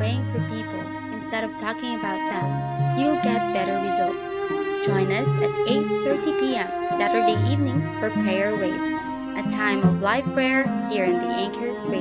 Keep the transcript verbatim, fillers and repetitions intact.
praying for people instead of talking about them, you'll get better results. Join us at eight thirty p m Saturday evenings for Prayer Waves, a time of live prayer here in the Anchor Radio.